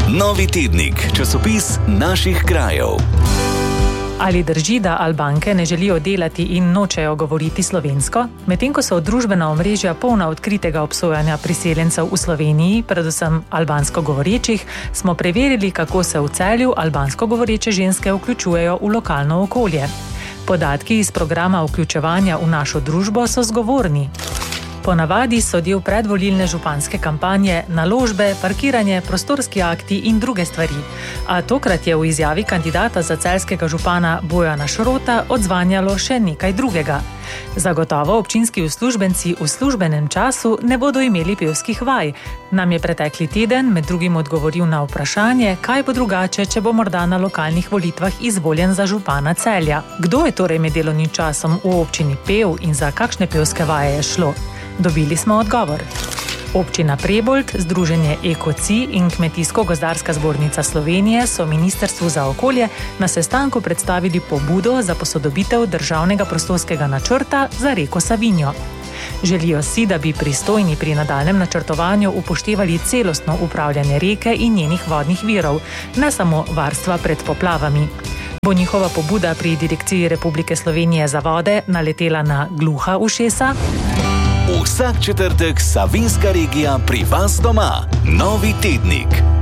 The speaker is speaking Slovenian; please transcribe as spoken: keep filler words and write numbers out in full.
Novi tednik, časopis naših krajev. Ali drži, da Albanke ne želijo delati in nočejo govoriti slovensko? Medtem ko so družbena omrežja polna odkritega obsojanja priseljencev v Sloveniji, predvsem albansko govorečih, smo preverili, kako se v Celju albansko govoreče ženske vključujejo v lokalno okolje. Podatki iz programa vključevanja v našo družbo so zgovorni. Ponavadi so del predvolilne županske kampanje naložbe, parkiranje, prostorski akti in druge stvari. A tokrat je v izjavi kandidata za celjskega župana Bojana Šrota odzvanjalo še nekaj drugega. Zagotovo občinski uslužbenci v službenem času ne bodo imeli pevskih vaj. Nam je pretekli teden med drugim odgovoril na vprašanje, kaj bo drugače, če bo morda na lokalnih volitvah izvoljen za župana Celja. Kdo je torej med delovnim časom v občini pel in za kakšne pevske vaje je šlo? Dobili smo odgovor. Občina Prebold, Združenje Eko-ci in Kmetijsko-gozdarska zbornica Slovenije so Ministrstvu za okolje na sestanku predstavili pobudo za posodobitev državnega prostorskega načrta za reko Savinjo. Želijo si, da bi pristojni pri nadaljnjem načrtovanju upoštevali celostno upravljanje reke in njenih vodnih virov, ne samo varstva pred poplavami. Bo njihova pobuda pri Direkciji Republike Slovenije za vode naletela na gluha ušesa? Vsak četrtek Savinjska regija pri vas doma. Novi tednik.